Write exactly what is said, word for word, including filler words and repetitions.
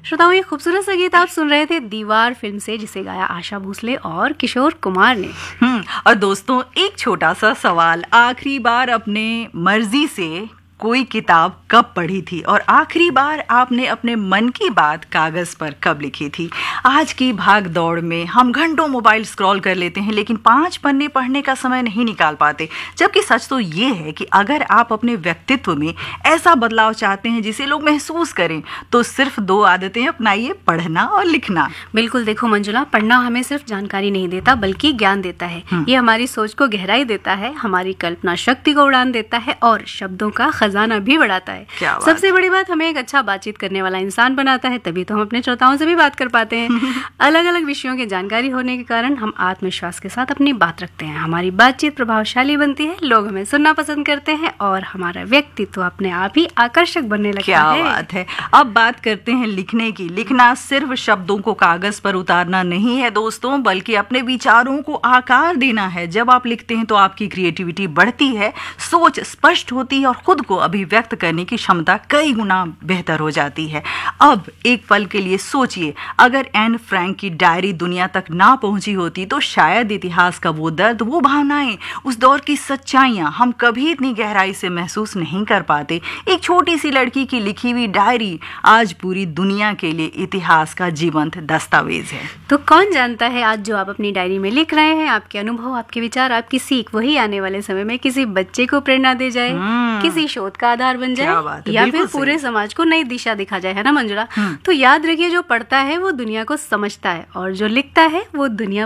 श्रोताओं, ये खूबसूरत सा गीत आप सुन रहे थे दीवार फिल्म से, जिसे गाया आशा भोसले और किशोर कुमार ने। हम्म और दोस्तों, एक छोटा सा सवाल, आखिरी बार अपने मर्जी से कोई किताब कब पढ़ी थी और आखिरी बार आपने अपने मन की बात कागज पर कब लिखी थी? आज की भाग दौड़ में हम घंटों मोबाइल स्क्रॉल कर लेते हैं, लेकिन पांच पन्ने पढ़ने का समय नहीं निकाल पाते। जबकि सच तो ये है कि अगर आप अपने व्यक्तित्व में ऐसा बदलाव चाहते हैं जिसे लोग महसूस करें, तो सिर्फ दो आदतें अपनाइए, पढ़ना और लिखना। बिल्कुल। देखो मंजुला, पढ़ना हमें सिर्फ जानकारी नहीं देता बल्कि ज्ञान देता है। ये हमारी सोच को गहराई देता है, हमारी कल्पना शक्ति को उड़ान देता है और शब्दों का खजाना भी बढ़ाता है। सबसे बड़ी बात, हमें एक अच्छा बातचीत करने वाला इंसान बनाता है, तभी तो हम अपने श्रोताओं से भी बात कर पाते हैं। अलग अलग विषयों की जानकारी होने के कारण हम आत्मविश्वास के साथ अपनी बात रखते हैं, हमारी बातचीत प्रभावशाली बनती है, लोग हमें सुनना पसंद करते हैं और हमारा व्यक्तित्व अपने आप ही आकर्षक बनने लगता क्या है। बात है। अब बात करते हैं लिखने की। लिखना सिर्फ शब्दों को कागज पर उतारना नहीं है दोस्तों, बल्कि अपने विचारों को आकार देना है। जब आप लिखते हैं तो आपकी क्रिएटिविटी बढ़ती है, सोच स्पष्ट होती है और खुद को अभिव्यक्त करने की क्षमता कई गुना बेहतर हो जाती है। अब एक पल के लिए सोचिए, अगर एन फ्रैंक की डायरी दुनिया तक ना पहुंची होती तो शायद इतिहास का वो दर्द, वो भावनाएं, उस दौर की सच्चाइयां हम कभी इतनी गहराई से महसूस नहीं कर पाते। एक छोटी सी लड़की की लिखी हुई डायरी आज पूरी दुनिया के लिए इतिहास का जीवंत दस्तावेज है। तो कौन जानता है, आज जो आप अपनी डायरी में लिख रहे हैं, आपके अनुभव, आपके विचार, आपकी सीख, वही आने वाले समय में किसी बच्चे को प्रेरणा दे जाए, किसी शोध का आधार बन जाए या फिर पूरे समाज को नई दिशा दिखा जाए, है ना मंजुला? तो याद रखिए, जो पढ़ता है वो दुनिया को समझता है और जो लिखता है वो दुनिया